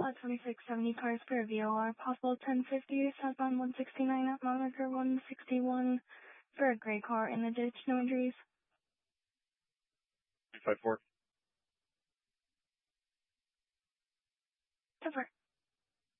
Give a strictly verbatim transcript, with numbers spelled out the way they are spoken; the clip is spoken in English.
at twenty-six seventy cars per V O R, possible ten fifty, southbound one sixty-nine at monitor one sixty-one for a gray car in the ditch, no injuries. two five four. ten four.